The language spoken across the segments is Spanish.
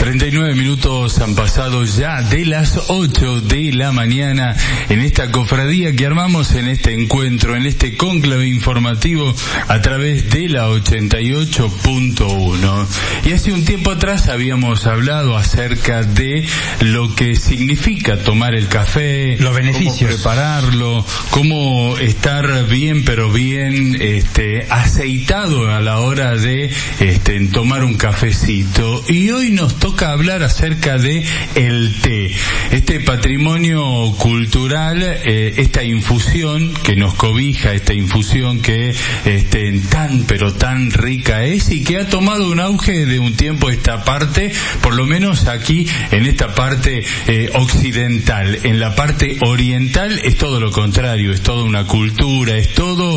39 minutos han pasado ya de las 8 de la mañana en esta cofradía que armamos en este encuentro, en este cónclave informativo a través de la 88.1. Y hace un tiempo atrás habíamos hablado acerca de lo que significa tomar el café, los beneficios, cómo prepararlo, cómo estar bien, pero bien aceitado a la hora de tomar un cafecito. Y hoy nos toca hablar acerca de el té, este patrimonio cultural, esta infusión que nos cobija, esta infusión que tan pero tan rica es y que ha tomado un auge de un tiempo esta parte, por lo menos aquí en esta parte occidental. En la parte oriental es todo lo contrario, es toda una cultura, es todo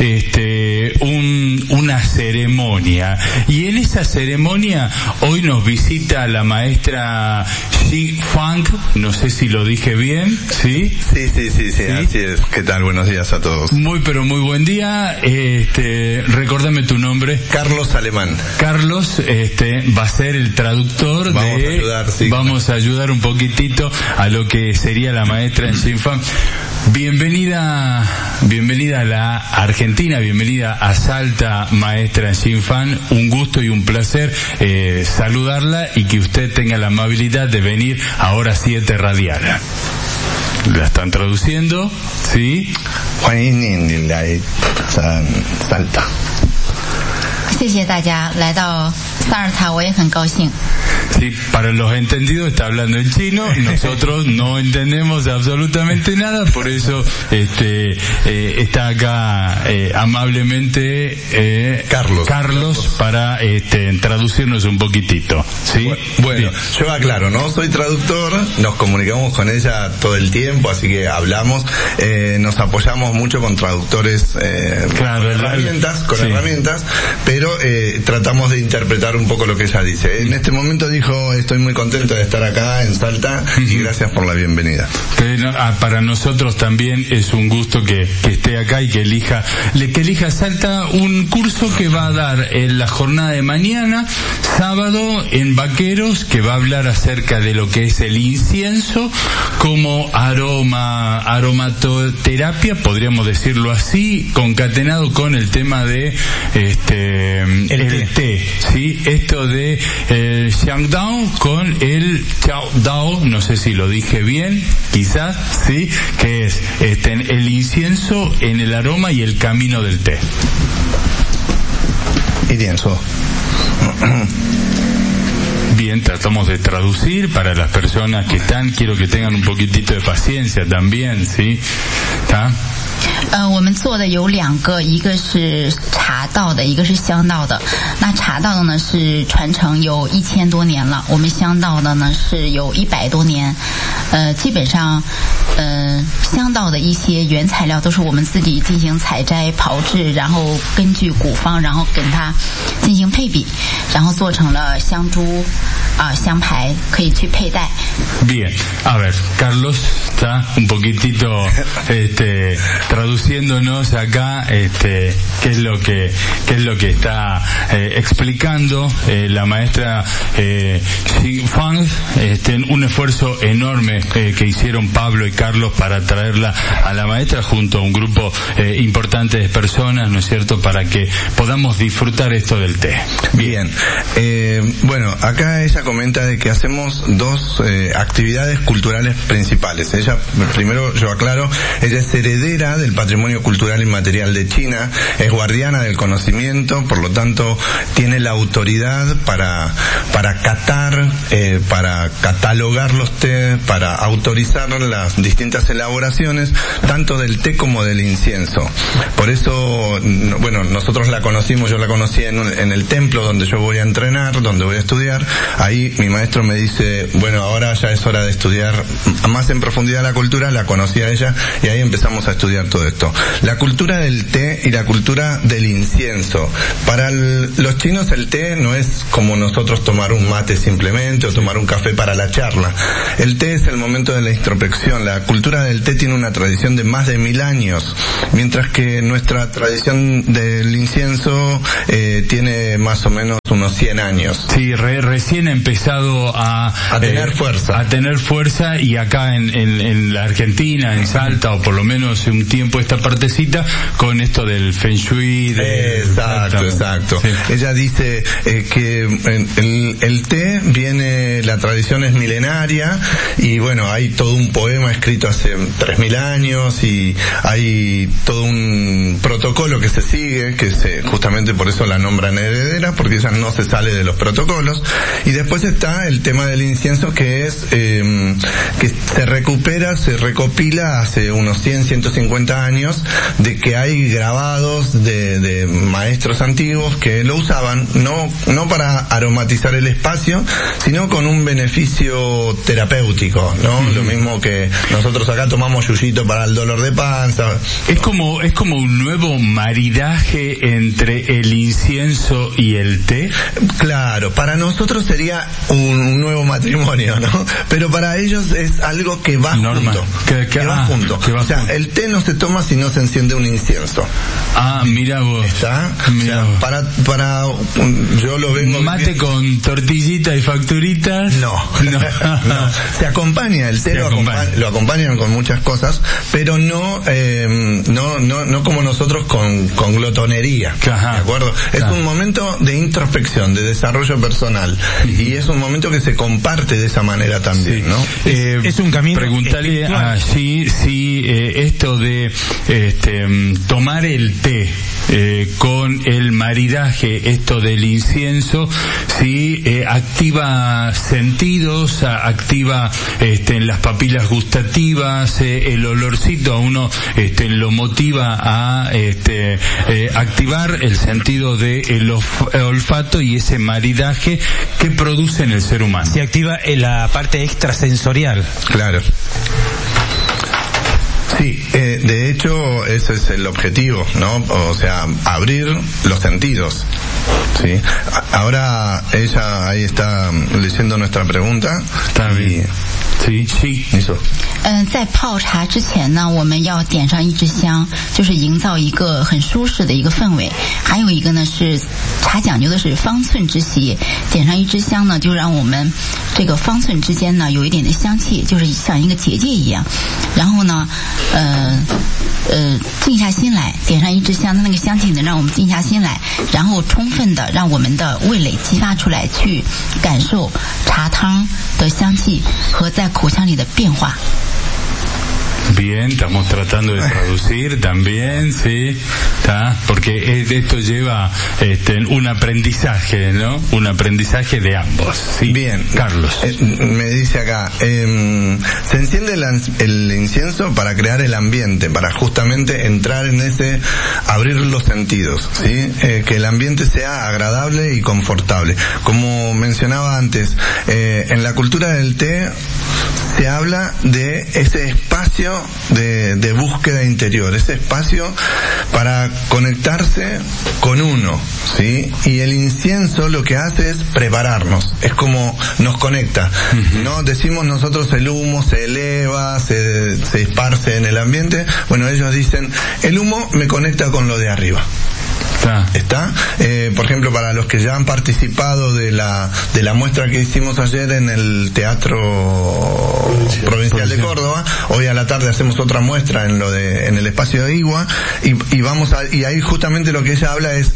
una ceremonia. Y en esa ceremonia hoy nos visita la maestra Xi Fang, no sé si lo dije bien, ¿sí? Sí, así es. ¿Qué tal? Buenos días a todos. Muy buen día. Recórdame tu nombre. Carlos Alemán. Carlos, va a ser el traductor. Vamos a ayudar un poquitito a lo que sería la maestra Xi Fang. Bienvenida a la Argentina, bienvenida a Salta, maestra Xi Fang. Un gusto y un placer saludarla y que usted tenga la amabilidad de venir a Hora 7 Radial. ¿La están traduciendo? ¿Sí? 欢迎您来Salta. 谢谢大家来到萨尔塔，我也很高兴。 Sí, para los entendidos está hablando en chino, nosotros no entendemos absolutamente nada, por eso está acá amablemente Carlos para traducirnos un poquitito, ¿sí? Bueno, yo aclaro, no soy traductor, nos comunicamos con ella todo el tiempo, así que hablamos, nos apoyamos mucho con traductores, con herramientas, pero tratamos de interpretar un poco lo que ella dice. En este momento dijo, estoy muy contento de estar acá en Salta y gracias por la bienvenida. Para nosotros también es un gusto que esté acá y que elija Salta, un curso que va a dar en la jornada de mañana, sábado, en Vaqueros, que va a hablar acerca de lo que es el incienso como aromaterapia, podríamos decirlo así, concatenado con el tema de el té, ¿sí? Esto de Xiangdao con el Chao Dao, no sé si lo dije bien, quizás, ¿sí? Que es el incienso en el aroma y el camino del té. Incienso. Bien, tratamos de traducir para las personas que están, quiero que tengan un poquitito de paciencia también, ¿sí? ¿Está? 我们做的有两个，一个是茶道的，一个是香道的。那茶道的呢是传承有1000多年了，我们香道的呢是有100多年。基本上，香道的一些原材料都是我们自己进行采摘、炮制，然后根据古方，然后跟它进行配比，然后做成了香珠香牌，可以去佩戴。 Bien, a ver, Carlos está un poquitito traduciéndonos acá qué es lo que está explicando la maestra Xi Fang, un esfuerzo enorme que hicieron Pablo y Carlos para traerla a la maestra junto a un grupo importante de personas, ¿no es cierto?, para que podamos disfrutar esto del té. Bien, bueno, acá ella comenta de que hacemos dos actividades culturales principales. Ella, primero yo aclaro, ella es heredera del patrimonio cultural inmaterial de China, es guardiana del conocimiento, por lo tanto tiene la autoridad para catar, para catalogar los té, para autorizar las distintas elaboraciones, tanto del té como del incienso. Por eso, bueno, nosotros la conocimos, yo la conocí en el templo donde yo voy a entrenar, donde voy a estudiar. Ahí mi maestro me dice, bueno, ahora ya es hora de estudiar más en profundidad la cultura, la conocí a ella y ahí empezamos a estudiar todo esto. La cultura del té y la cultura del incienso. Para los chinos el té no es como nosotros tomar un mate simplemente o tomar un café para la charla. El té es el momento de la introspección. La cultura del té tiene una tradición de más de 1000 años, mientras que nuestra tradición del incienso tiene más o menos unos 100 años. Sí, recién ha empezado a tener fuerza. A tener fuerza, y acá en la Argentina, en Salta, o por lo menos un tiempo esta partecita, con esto del Feng Shui. Exacto. Sí. Ella dice que el té viene, la tradición es milenaria, y bueno, hay todo un poema escrito hace 3000 años, y hay todo un protocolo que se sigue, justamente por eso la nombran heredera, porque ella no se sale de los protocolos. Y después está el tema del incienso, que es que se recopila hace unos 150 años, de que hay grabados de maestros antiguos que lo usaban no para aromatizar el espacio, sino con un beneficio terapéutico, ¿no? Lo mismo que nosotros acá tomamos yuyito para el dolor de panza. Es como un nuevo maridaje entre el incienso y el té. Claro, para nosotros sería un nuevo matrimonio, ¿no? Pero para ellos es algo que va junto. Que va junto. O sea, el té no se toma si no se enciende un incienso. Mira vos. ¿Está? Mirá o sea, para yo lo vengo mate viviendo. Con tortillita y facturitas. No. Se acompaña, el té lo acompañan con muchas cosas, pero no como nosotros con glotonería. Ajá. ¿De acuerdo? Es un momento de introspección, de desarrollo personal, y es un momento que se comparte de esa manera también, ¿no? Es un camino. Preguntarle allí si esto de tomar el té con el maridaje, esto del incienso, si activa sentidos, activa en las papilas gustativas, el olorcito a uno lo motiva a activar el sentido del olfato, y ese maridaje que produce en el ser humano. Se activa la parte extrasensorial. Claro. Sí, de hecho ese es el objetivo, ¿no? O sea, abrir los sentidos. Sí. Ahora ella ahí está leyendo nuestra pregunta. Está bien. Sí， 你说。 在泡茶之前呢，我们要点上一支香，就是营造一个很舒适的一个氛围。还有一个呢是茶讲究的是方寸之喜，点上一支香呢，就让我们这个方寸之间呢有一点的香气，就是像一个结界一样。然后呢，静下心来，点上一支香，它那个香气能让我们静下心来，然后充分的让我们的味蕾激发出来，去感受茶汤的香气和在口腔里的变化。 Bien, estamos tratando de traducir también, sí, ¿tá? Porque esto lleva un aprendizaje, ¿no? Un aprendizaje de ambos. Sí. Bien, Carlos. Me dice acá, se enciende el incienso para crear el ambiente, para justamente entrar en ese, abrir los sentidos, ¿sí? Que el ambiente sea agradable y confortable. Como mencionaba antes, en la cultura del té se habla de ese espacio de búsqueda interior, ese espacio para conectarse con uno, ¿sí? Y el incienso lo que hace es prepararnos, es como nos conecta, ¿no? Decimos nosotros el humo se eleva, se esparce en el ambiente. Bueno, ellos dicen, el humo me conecta con lo de arriba. ¿Está? Por ejemplo, para los que ya han participado de la muestra que hicimos ayer en el Teatro Provincial de Córdoba, hoy a la tarde hacemos otra muestra en el espacio de Igua, y ahí justamente lo que ella habla es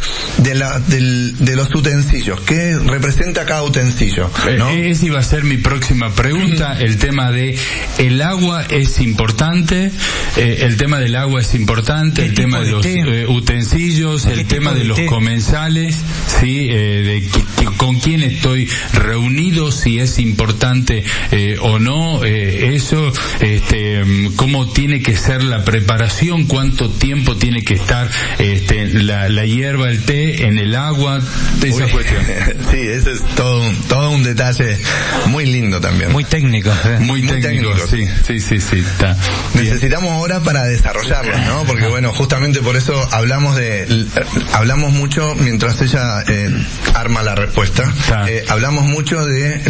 de los utensilios, ¿qué representa cada utensilio? ¿No? Esa iba a ser mi próxima pregunta, el tema de el agua es importante, el tema del agua es importante, el tema de los utensilios, el tema de los comensales, sí, de con quién estoy reunido, si es importante o no, eso, cómo tiene que ser la preparación, cuánto tiempo tiene que estar la hierba, el té en el agua, esa cuestión. Sí, eso es todo un detalle muy lindo también. Muy técnico. Muy técnico, sí. Está. Necesitamos ahora para desarrollarlo, ¿no? Porque bueno, justamente por eso hablamos mucho, mientras ella arma la respuesta, hablamos mucho de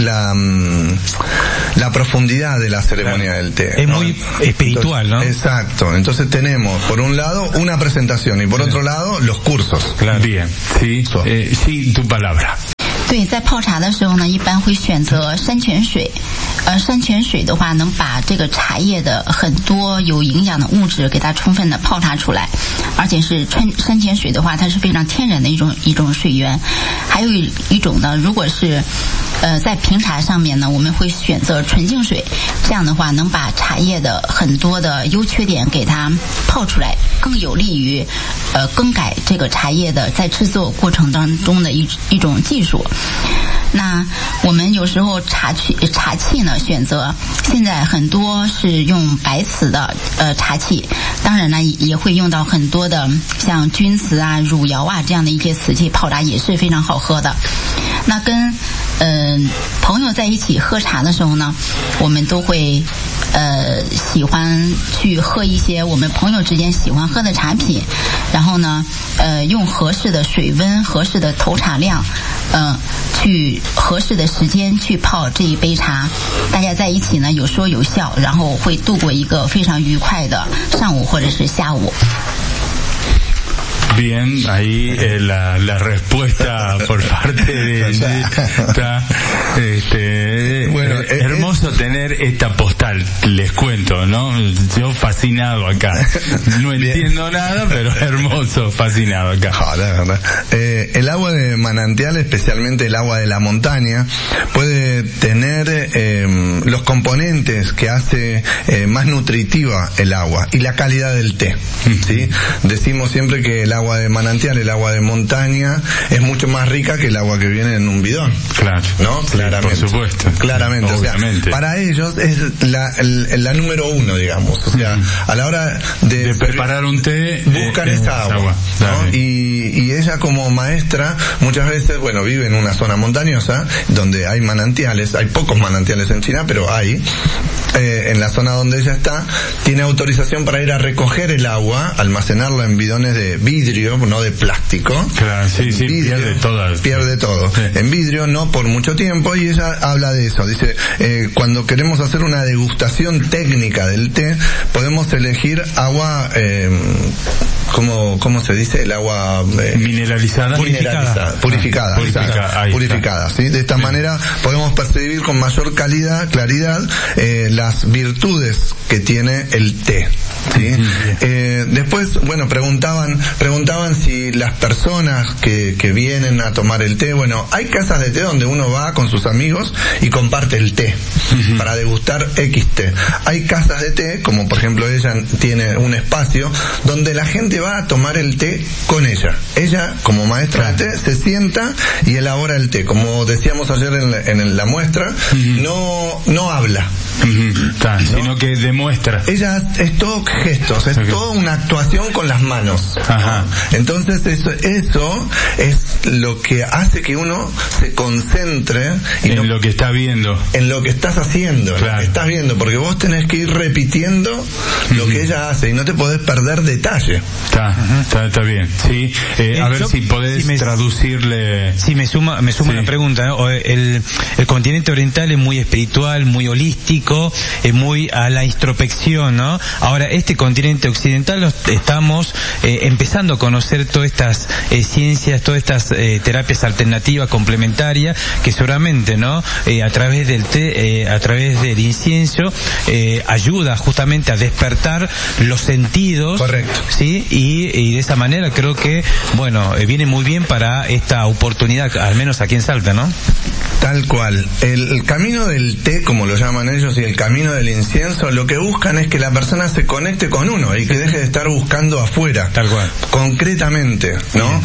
la profundidad de la ceremonia del té. Es, ¿no? Muy espiritual, entonces, ¿no? Exacto. Entonces tenemos, por un lado, una presentación, y por otro lado, los cursos. Claro. Bien, sí. Sí, tu palabra. 对，在泡茶的时候呢，一般会选择山泉水。山泉水的话，能把这个茶叶的很多有营养的物质给它充分的泡茶出来，而且是山泉水的话，它是非常天然的一种水源。还有一种呢，如果是在评茶上面呢，我们会选择纯净水，这样的话能把茶叶的很多的优缺点给它泡出来，更有利于更改这个茶叶的在制作过程当中的一种技术。那我们有时候茶器呢，选择现在很多是用白瓷的茶器，当然呢也会用到很多的像钧瓷啊、汝窑啊这样的一些瓷器，泡茶也是非常好喝的。那跟朋友在一起喝茶的时候呢，我们都会喜欢去喝一些我们朋友之间喜欢喝的茶品，然后呢用合适的水温、合适的投茶量，去合适的时间去泡这一杯茶，大家在一起呢有说有笑，然后会度过一个非常愉快的上午或者是下午。 Bien, ahí la respuesta por parte de está, bueno, hermoso tener esta postal, les cuento, ¿no? Yo fascinado acá. No entiendo nada, pero hermoso, fascinado acá. El agua de manantial, especialmente el agua de la montaña, puede tener los componentes que hace más nutritiva el agua y la calidad del té, ¿sí? Decimos siempre que el agua de manantial, el agua de montaña, es mucho más rica que el agua que viene en un bidón. Claro. ¿No? Sí, claramente. Por supuesto. Claramente. Obviamente. O sea, para ellos es la número uno, digamos. O sea, a la hora de preparar un té, buscan esa agua. ¿No? Y ella como maestra, muchas veces, bueno, vive en una zona montañosa, donde hay manantiales, hay pocos manantiales en China, pero hay. En la zona donde ella está, tiene autorización para ir a recoger el agua, almacenarla en bidones de vidrio, no de plástico. Claro, sí, vidrio, pierde todo. Sí. En vidrio, no por mucho tiempo, y ella habla de eso. Dice, cuando queremos hacer una degustación técnica del té, podemos elegir agua, ¿cómo se dice? El agua mineralizada. Purificada, ¿sí? De esta manera podemos percibir con mayor claridad las virtudes que tiene el té, ¿sí? Después, bueno, preguntaban si las personas que vienen a tomar el té, bueno, hay casas de té donde uno va con sus amigos y comparte el té para degustar X té. Hay casas de té, como por ejemplo ella tiene un espacio donde la gente va a tomar el té con ella. Ella, como maestra de té, se sienta y elabora el té. Como decíamos ayer en la muestra, no habla. ¿No? Sino que demuestra. Ella es todo gestos, es toda una actuación con las manos. Ajá. Entonces eso es lo que hace que uno se concentre en lo que está viendo, en lo que estás haciendo, en lo que estás viendo, porque vos tenés que ir repitiendo lo que ella hace y no te podés perder detalle. Está bien. Sí, a ver si podés traducirle. Sí, me suma una pregunta, ¿no? El continente oriental es muy espiritual, muy holístico, muy a la introspección, ¿no? Ahora, este continente occidental estamos empezando a conocer todas estas ciencias, todas estas terapias alternativas, complementarias, que seguramente, ¿no? A través del té, a través del incienso, ayuda justamente a despertar los sentidos. Correcto. ¿Sí? Y de esa manera creo que, bueno, viene muy bien para esta oportunidad, al menos aquí en Salta, ¿no? Tal cual. El camino del té, como lo llaman ellos, y el camino del incienso, lo que buscan es que la persona se conecte con uno y que deje de estar buscando afuera. Tal cual. Concretamente, ¿no?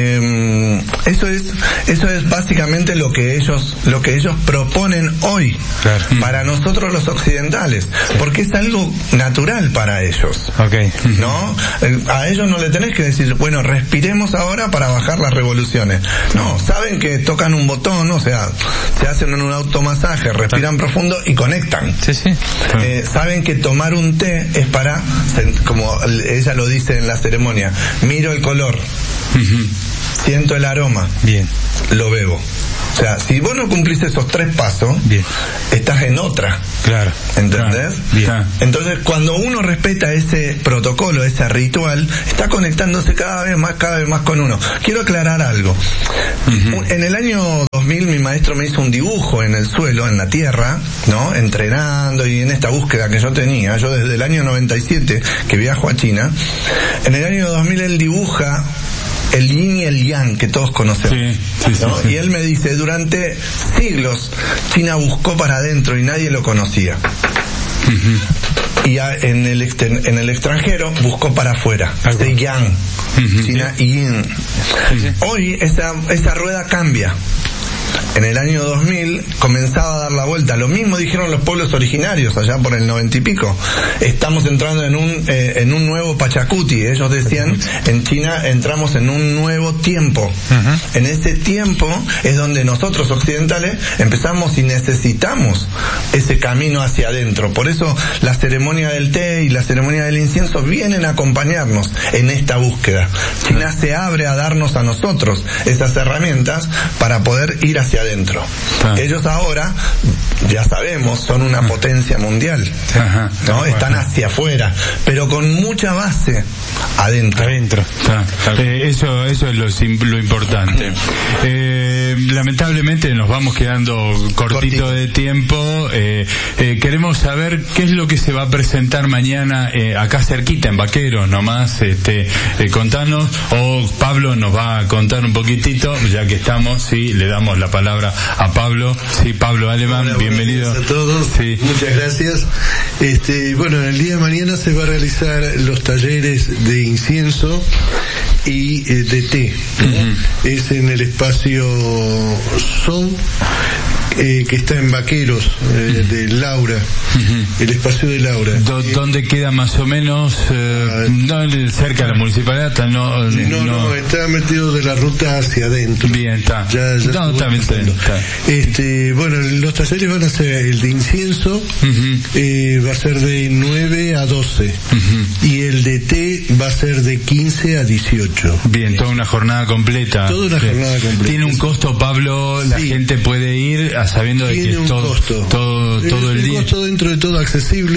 Eso es básicamente lo que ellos proponen hoy. Claro. Para nosotros los occidentales, porque es algo natural para ellos. Okay. ¿No? A ellos no le tenés que decir, bueno, respiremos ahora para bajar las revoluciones. No, saben que tocan un botón, o sea, se hacen un automasaje, respiran profundo y conectan. Sí. Saben que tomar un té es para, como ella lo dice en la ceremonia, miro el color, siento el aroma, bien, lo bebo. O sea, si vos no cumplís esos 3 pasos, bien, estás en otra. Claro. ¿Entendés? Bien. Entonces, cuando uno respeta ese protocolo, ese ritual, está conectándose cada vez más con uno. Quiero aclarar algo. En el año 2000 mi maestro me hizo un dibujo en el suelo, en la tierra, ¿no? Entrenando y en esta búsqueda que yo tenía. Yo desde el año 97 que viajo a China. En el año 2000 él dibuja el yin y el yang que todos conocemos. Sí. Y él me dice, durante siglos China buscó para adentro y nadie lo conocía. Y en el extranjero buscó para afuera. De yang, China y yin. Hoy esa rueda cambia. En el año 2000 comenzaba a dar la vuelta. Lo mismo dijeron los pueblos originarios allá por el 90 y pico. Estamos entrando en un nuevo Pachacuti. Ellos decían, en China entramos en un nuevo tiempo. En ese tiempo es donde nosotros occidentales empezamos y necesitamos ese camino hacia adentro. Por eso la ceremonia del té y la ceremonia del incienso vienen a acompañarnos en esta búsqueda. China se abre a darnos a nosotros esas herramientas para poder ir hacia adentro. Ellos ahora, ya sabemos, son una potencia mundial, ¿no? Están hacia afuera, pero con mucha base adentro. Eso es lo importante. Lamentablemente nos vamos quedando cortito de tiempo. Queremos saber qué es lo que se va a presentar mañana acá cerquita en Vaqueros nomás. Contanos, o Pablo nos va a contar un poquitito, ya que estamos, le damos la palabra a Pablo. Pablo Alemán, hola, bienvenido a todos. Muchas gracias. Bueno, el día de mañana se va a realizar los talleres de incienso y de té. Es en el espacio Son, que está en Vaqueros, de Laura, el espacio de Laura. ¿Dónde queda más o menos? No cerca de la municipalidad, no, está metido de la ruta hacia adentro. Bien, está. Está bueno, los talleres van a ser el de incienso, va a ser de 9 a 12, y el de té va a ser de 15 a 18. Bien, toda una jornada completa. ¿Tiene un costo, Pablo? La gente puede ir sabiendo de que es todo el día. Un costo dentro de todo accesible,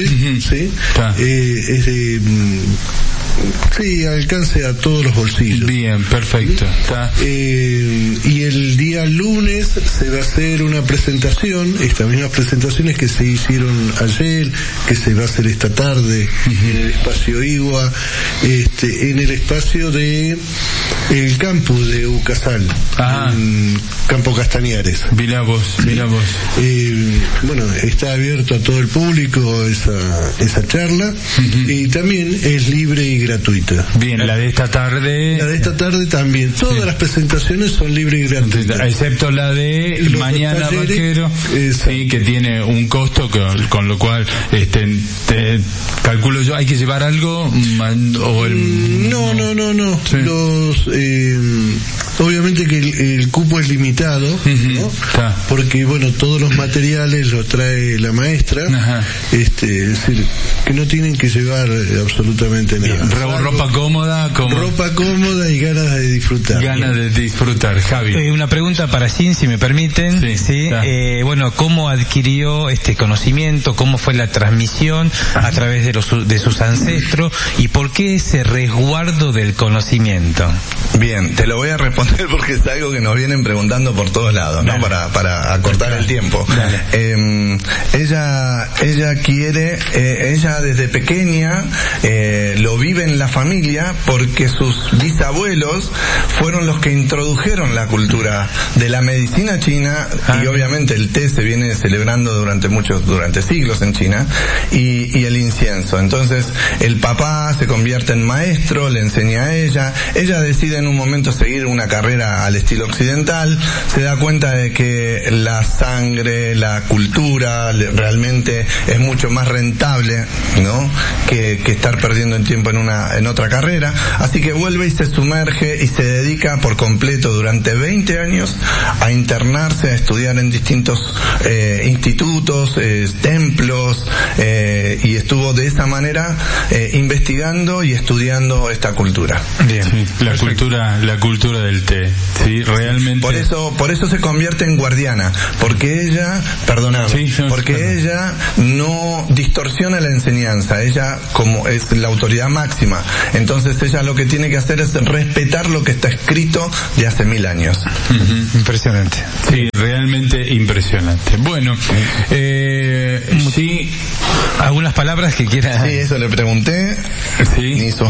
alcance a todos los bolsillos. Bien, perfecto. Y el día lunes se va a hacer una presentación, estas mismas presentaciones que se hicieron ayer, que se va a hacer esta tarde en el espacio Igua, en el espacio de el campus de Ucasal, en Campo Castañares. Mirá vos. Bueno, está abierto a todo el público esa charla, y también es libre y gratuita. Bien, la de esta tarde. La de esta tarde también. Todas las presentaciones son libres y gratuitas. Excepto la de mañana Vaquero, que tiene un costo, con lo cual, calculo yo, ¿hay que llevar algo? No. Obviamente que el cupo es limitado, ¿no? Porque, bueno, todos los materiales los trae la maestra, es decir, que no tienen que llevar absolutamente nada. Ropa cómoda, ropa cómoda y ganas de disfrutar. Javi. Una pregunta para Sin, si me permiten. Bueno, ¿cómo adquirió este conocimiento? ¿Cómo fue la transmisión a través de sus ancestros? ¿Y por qué ese resguardo del conocimiento? Bien, te lo voy a responder porque es algo que nos vienen preguntando por todos lados, ¿no? Para acortar el tiempo. Ella quiere, ella desde pequeña lo vive en la familia porque sus bisabuelos fueron los que introdujeron la cultura de la medicina china, y obviamente el té se viene celebrando durante siglos en China, y el incienso. Entonces el papá se convierte en maestro, le enseña a ella decide en un momento seguir una carrera al estilo occidental, se da cuenta de que la sangre, la cultura realmente es mucho más rentable, ¿no? que estar perdiendo el tiempo en otra carrera, así que vuelve y se sumerge y se dedica por completo durante 20 años a internarse, a estudiar en distintos institutos, templos, y estuvo de esa manera investigando y estudiando esta cultura. Bien, la cultura cultura del té, sí, realmente. Por eso se convierte en guardiana, porque ella, ella no distorsiona la enseñanza, ella como es la autoridad máxima, entonces ella lo que tiene que hacer es respetar lo que está escrito de hace 1000 años. Impresionante. Sí, realmente impresionante. Bueno, sí, algunas palabras que quiera. Sí, eso le pregunté. Sí. Hizo.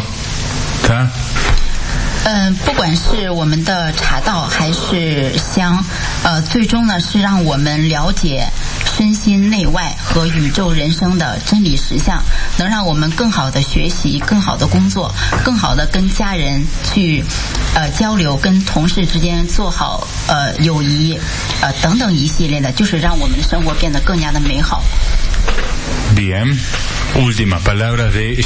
不管是我们的茶道还是香，最终呢是让我们了解身心内外和宇宙人生的真理实相，能让我们更好的学习，更好的工作，更好的跟家人去交流，跟同事之间做好友谊，等等一系列的，就是让我们的生活变得更加的美好。 Bien, últimas palabras de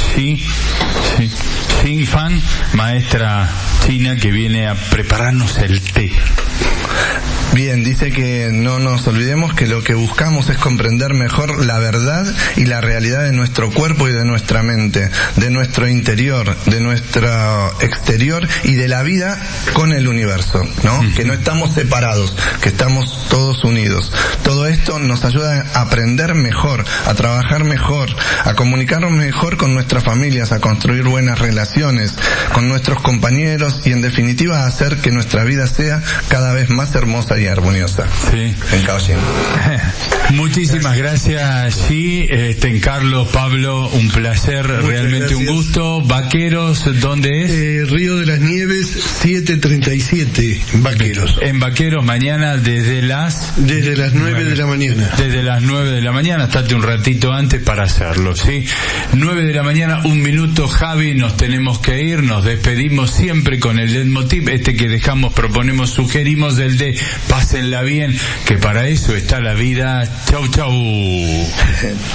Xin Fan, maestra china que viene a prepararnos el té. Bien, dice que no nos olvidemos que lo que buscamos es comprender mejor la verdad y la realidad de nuestro cuerpo y de nuestra mente, de nuestro interior, de nuestro exterior y de la vida con el universo, ¿no? Que no estamos separados, que estamos todos unidos. Todo esto nos ayuda a aprender mejor, a trabajar mejor, a comunicarnos mejor con nuestras familias, a construir buenas relaciones con nuestros compañeros y en definitiva a hacer que nuestra vida sea cada vez más hermosa y armoniosa. Sí. En Kaohsiung. Muchísimas gracias, Xi. Carlos, Pablo, un placer, muchas realmente gracias. Un gusto. Vaqueros, ¿dónde es? Río de las Nieves, 737, Vaqueros. En Vaqueros, mañana desde las 9 de la mañana. Desde las 9 de la mañana, estate un ratito antes para hacerlo, ¿sí? 9 de la mañana, 1 minuto, Javi, nos tenemos que ir, nos despedimos siempre con el leitmotiv, que dejamos, proponemos, sugerimos, el de pásenla bien, que para eso está la vida. Chau, chau.